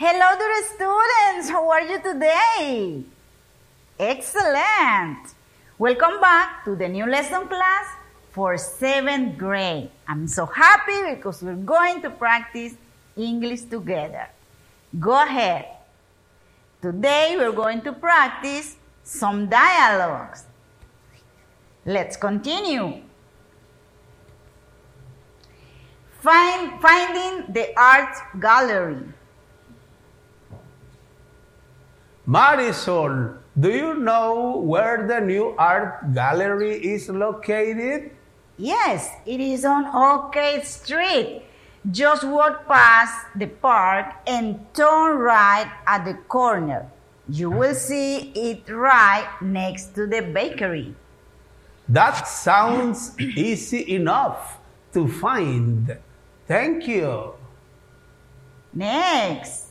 Hello to the students. How are you today? Excellent. Welcome back to the new lesson class for 7th grade. I'm so happy because we're going to practice English together. Go ahead. Today we're going to practice some dialogues. Let's continue. Finding the art gallery. Marisol, do you know where the new art gallery is located? Yes, it is on Orchard Street. Just walk past the park and turn right at the corner. You will see it right next to the bakery. That sounds easy enough to find. Thank you. Next.